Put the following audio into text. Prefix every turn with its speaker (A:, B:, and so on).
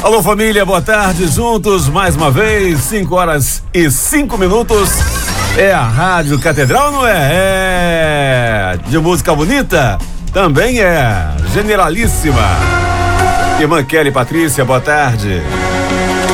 A: Alô, família, boa tarde, juntos mais uma vez, 5h05. É a Rádio Catedral, não é? É de música bonita? Também é generalíssima. Irmã Kelly Patrícia, boa tarde.